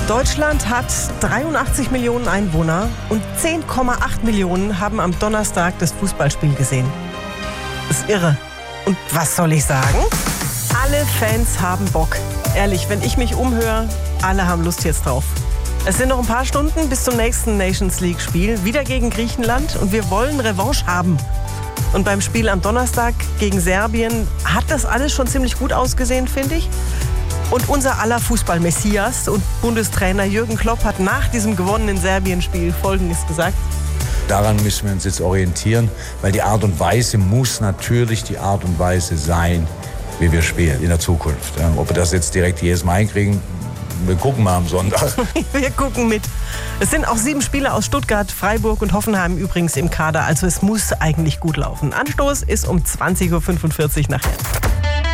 Deutschland hat 83 Millionen Einwohner und 10,8 Millionen haben am Donnerstag das Fußballspiel gesehen. Das ist irre. Und was soll ich sagen? Alle Fans haben Bock. Ehrlich, wenn ich mich umhöre, alle haben Lust jetzt drauf. Es sind noch ein paar Stunden bis zum nächsten Nations League-Spiel, wieder gegen Griechenland, und wir wollen Revanche haben. Und beim Spiel am Donnerstag gegen Serbien hat das alles schon ziemlich gut ausgesehen, finde ich. Und unser aller Fußball-Messias und Bundestrainer Jürgen Klopp hat nach diesem gewonnenen Serbien-Spiel Folgendes gesagt: Daran müssen wir uns jetzt orientieren, weil die Art und Weise muss natürlich die Art und Weise sein, wie wir spielen in der Zukunft. Ob wir das jetzt direkt jedes Mal hinkriegen, wir gucken mal am Sonntag. Wir gucken mit. Es sind auch 7 Spieler aus Stuttgart, Freiburg und Hoffenheim übrigens im Kader. Also es muss eigentlich gut laufen. Anstoß ist um 20.45 Uhr nachher.